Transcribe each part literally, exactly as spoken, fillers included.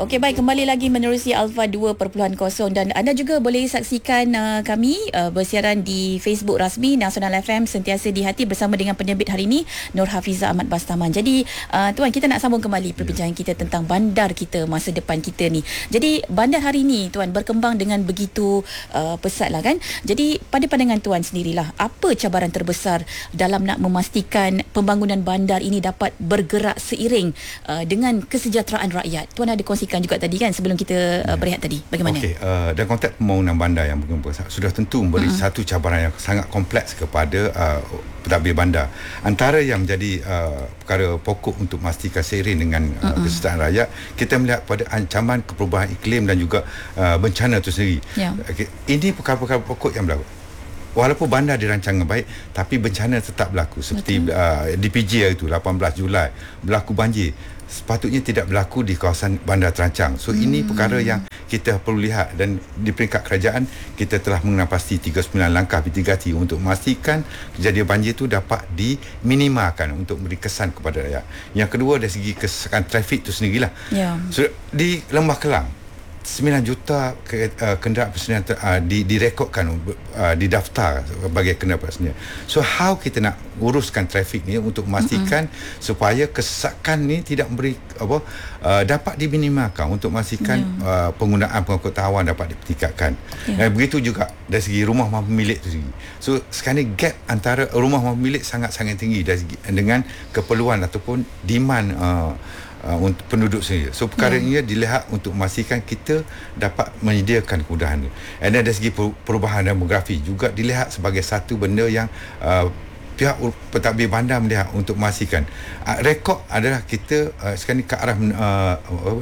Okey, baik, kembali lagi menerusi Alpha dua titik kosong dan anda juga boleh saksikan uh, kami uh, bersiaran di Facebook rasmi Nasional F M Sentiasa di Hati bersama dengan penerbit hari ini Nur Hafizah Ahmad Bastaman. Jadi uh, tuan, kita nak sambung kembali perbincangan kita tentang bandar kita, masa depan kita ni. Jadi bandar hari ini tuan berkembang dengan begitu uh, pesat lah kan. Jadi pada pandangan tuan sendirilah, apa cabaran terbesar dalam nak memastikan pembangunan bandar ini dapat bergerak seiring uh, dengan kesejahteraan rakyat? Tuan ada kongsikan juga tadi kan sebelum kita uh, berehat tadi. Bagaimana? Okey, uh, dan konteks pembangunan bandar yang berguna sudah tentu memberi uh-huh. satu cabaran yang sangat kompleks kepada uh, pentadbir bandar. Antara yang menjadi uh, perkara pokok untuk memastikan seiring dengan uh, uh-huh. kesejahteraan rakyat, kita melihat pada ancaman keperubahan iklim dan juga uh, bencana itu sendiri. Yeah. Okay. Ini perkara-perkara pokok yang berlaku. Walaupun bandar dirancang dengan baik, tapi bencana tetap berlaku. Seperti uh, D P J itu lapan belas Julai berlaku banjir. Sepatutnya tidak berlaku di kawasan bandar terancang. So hmm. ini perkara yang kita perlu lihat, dan di peringkat kerajaan kita telah mengenapasti tiga puluh sembilan langkah mitigasi untuk memastikan kejadian banjir itu dapat diminimalkan untuk memberi kesan kepada rakyat. Yang kedua, dari segi kesesakan trafik itu sendirilah. Yeah. So di Lembah Kelang sembilan juta ke, uh, kenderaan personal uh, di, direkodkan uh, didaftar sebagai kenderaan personal. So how kita nak uruskan trafik ni untuk memastikan mm-hmm. supaya kesesakan ni tidak memberi apa uh, dapat diminimalkan untuk memastikan yeah. uh, penggunaan pengangkutan awam dapat ditingkatkan. Yeah. Dan begitu juga dari segi rumah mampu milik tu sendiri. So sekarang ni gap antara rumah mampu milik sangat-sangat tinggi dari segi, dengan keperluan ataupun demand uh, Uh, untuk penduduk sendiri. So perkara yeah. ini dilihat untuk memastikan kita dapat menyediakan kemudahan. Dan dari segi perubahan demografi juga dilihat sebagai satu benda yang uh, pihak pentadbir bandar melihat untuk memastikan uh, rekod adalah kita uh, sekarang ni ke arah uh,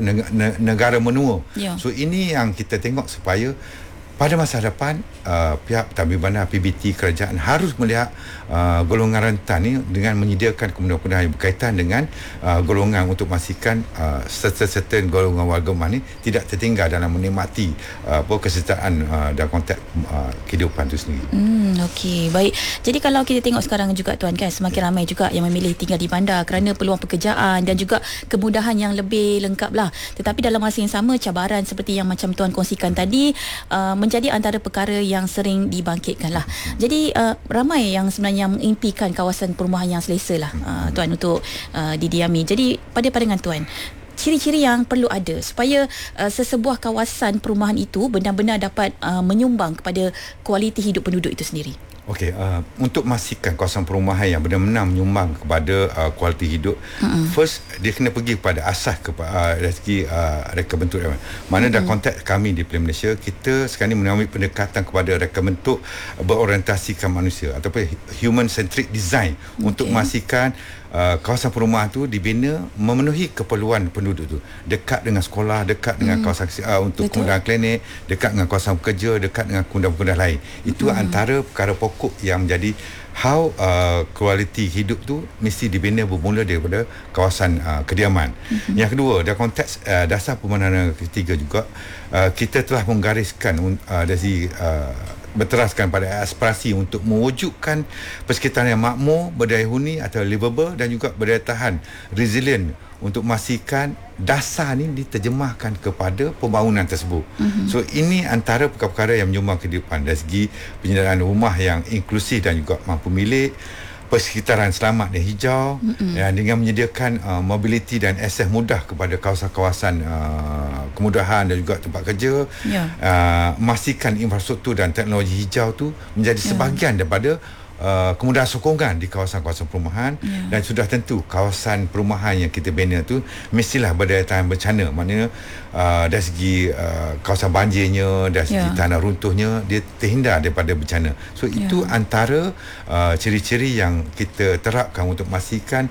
negara menua. Yeah. So ini yang kita tengok supaya pada masa depan uh, pihak pentadbir bandar, P B T, kerajaan harus melihat uh, golongan rentan ni dengan menyediakan kemudahan-kemudahan yang berkaitan dengan uh, golongan untuk memastikan uh, certain golongan warga rumah ni tidak tertinggal dalam menikmati uh, kesejahteraan uh, dalam konteks uh, kehidupan itu sendiri. Hmm, okey, baik. Jadi kalau kita tengok sekarang juga tuan kan, semakin ramai juga yang memilih tinggal di bandar kerana peluang pekerjaan dan juga kemudahan yang lebih lengkap lah. Tetapi dalam masa yang sama, cabaran seperti yang macam tuan kongsikan tadi uh, jadi antara perkara yang sering dibangkitkan lah. Jadi uh, ramai yang sebenarnya mengimpikan kawasan perumahan yang selesa lah uh, tuan untuk uh, didiami. Jadi pada pandangan tuan, ciri-ciri yang perlu ada supaya uh, sesebuah kawasan perumahan itu benar-benar dapat uh, menyumbang kepada kualiti hidup penduduk itu sendiri. Okey, uh, untuk memastikan kawasan perumahan yang benar-benar menyumbang kepada uh, kualiti hidup, mm-hmm. first dia kena pergi kepada asas kepada uh, dari segi uh, reka bentuk. Mana mm-hmm. dalam konteks kami di Plan Malaysia, kita sekarang ini mengambil pendekatan kepada reka bentuk berorientasikan manusia ataupun human centric design okay. untuk memastikan Uh, kawasan perumahan tu dibina memenuhi keperluan penduduk tu, dekat dengan sekolah, dekat dengan hmm. kawasan uh, untuk kemudahan klinik, dekat dengan kawasan pekerja, dekat dengan kemudahan-kemudahan lain. Itu hmm. antara perkara pokok yang menjadi how uh, kualiti hidup tu mesti dibina bermula daripada kawasan uh, kediaman. Hmm. Yang kedua, dalam konteks uh, dasar pembangunan ketiga juga uh, kita telah menggariskan uh, dari uh, berteraskan pada aspirasi untuk mewujudkan persekitaran yang makmur, berdaya huni atau livable dan juga berdaya tahan, resilient, untuk memastikan dasar ni diterjemahkan kepada pembangunan tersebut. Mm-hmm. So ini antara perkara-perkara yang menyumbang kehidupan dari segi penyediaan rumah yang inklusif dan juga mampu milik, persekitaran selamat dan hijau, mm-hmm. ya, dengan menyediakan uh, mobiliti dan akses mudah kepada kawasan-kawasan uh, kemudahan dan juga tempat kerja, yeah. uh, memastikan infrastruktur dan teknologi hijau tu menjadi yeah. sebahagian daripada Uh, kemudahan sokongan di kawasan-kawasan perumahan, yeah. dan sudah tentu kawasan perumahan yang kita bina tu mestilah berdaya tahan bencana. Maknanya uh, dari segi uh, kawasan banjirnya, dari segi yeah. tanah runtuhnya, dia terhindar daripada bencana. So yeah. itu antara uh, ciri-ciri yang kita terapkan untuk memastikan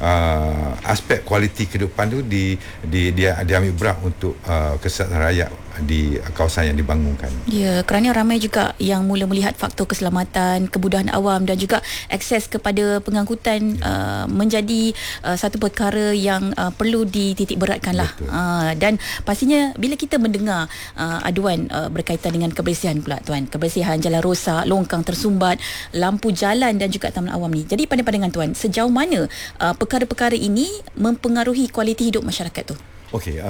uh, aspek kualiti kehidupan tu di, di, dia diambil berat untuk uh, kesejahteraan rakyat di kawasan yang dibangunkan. Ya, kerana ramai juga yang mula melihat faktor keselamatan, kemudahan awam dan juga akses kepada pengangkutan uh, menjadi uh, satu perkara yang uh, perlu dititik beratkan lah. Uh, dan pastinya bila kita mendengar uh, aduan uh, berkaitan dengan kebersihan pula tuan, kebersihan jalan rosak, longkang tersumbat, lampu jalan dan juga taman awam ni. Jadi pada pandangan tuan, sejauh mana uh, perkara-perkara ini mempengaruhi kualiti hidup masyarakat tu? Okey, uh,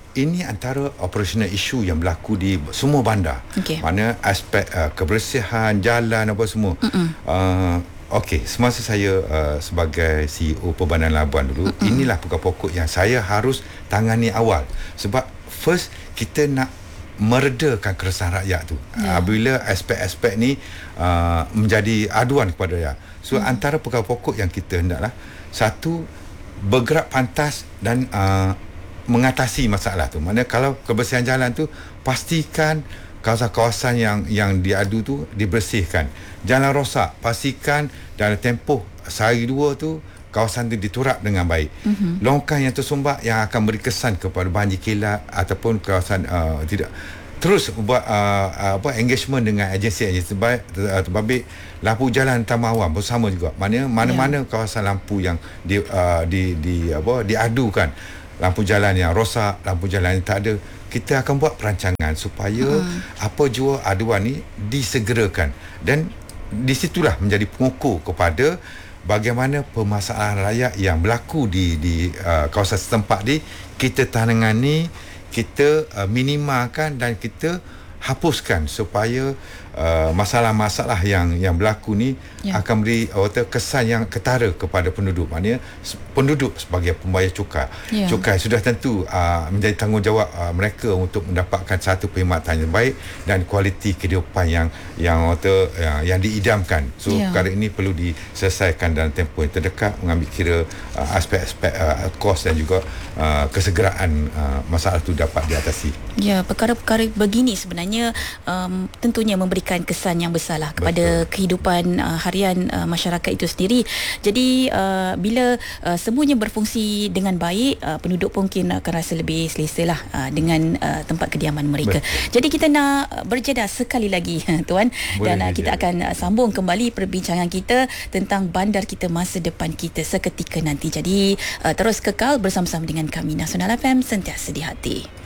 ini antara operational issue yang berlaku di semua bandar. Okay. Mana aspek uh, kebersihan, jalan apa semua. Uh, Okey, semasa saya uh, sebagai C E O Perbandan Labuan dulu, Mm-mm. inilah pokok-pokok yang saya harus tangani awal. Sebab first kita nak meredakan keresahan rakyat tu. Yeah. Uh, bila aspek-aspek ni uh, menjadi aduan kepada rakyat. So mm. antara pokok-pokok yang kita hendaklah, satu, bergerak pantas dan uh, mengatasi masalah tu. Mana kalau kebersihan jalan tu, pastikan kawasan-kawasan yang yang diadu tu dibersihkan. Jalan rosak, pastikan dalam tempoh sehari dua tu kawasan tu diturap dengan baik. Mm-hmm. Longkang yang tersumbat yang akan beri kesan kepada banjir kilat ataupun kawasan uh, tidak. Terus buat uh, apa engagement dengan agensi-agensi terbaik, terbabit lampu jalan Taman Awam bersama juga. Mana mana-mana yeah. kawasan lampu yang di uh, di di apa diadukan, lampu jalan yang rosak, lampu jalan yang tak ada, kita akan buat perancangan supaya hmm. apa jua aduan ni disegerakan. Dan di situlah menjadi pengukur kepada bagaimana permasalahan rakyat yang berlaku di di uh, kawasan setempat ni kita tangani, kita uh, minimalkan dan kita hapuskan supaya uh, masalah-masalah yang yang berlaku ni yeah. akan beri uh, kesan yang ketara kepada penduduk. Maknanya penduduk sebagai pembayar cukai. Yeah. Cukai sudah tentu uh, menjadi tanggungjawab uh, mereka untuk mendapatkan satu perkhidmatan yang baik dan kualiti kehidupan yang yang uh, yang diidamkan. So yeah. perkara ini perlu diselesaikan dalam tempoh yang terdekat, mengambil kira uh, aspek-aspek uh, kos dan juga uh, kesegeraan uh, masalah itu dapat diatasi. Ya, perkara-perkara begini sebenarnya um, tentunya memberikan kesan yang besarlah kepada Betul. kehidupan uh, harian uh, masyarakat itu sendiri. Jadi uh, bila uh, semuanya berfungsi dengan baik, uh, penduduk pun mungkin akan rasa lebih selesa lah uh, dengan uh, tempat kediaman mereka. Betul. Jadi kita nak berjeda sekali lagi Tuan. Boleh, dan uh, kita akan uh, sambung kembali perbincangan kita tentang bandar kita masa depan kita seketika nanti. Jadi uh, terus kekal bersama-sama dengan kami. Nasional F M, sentiasa di hati.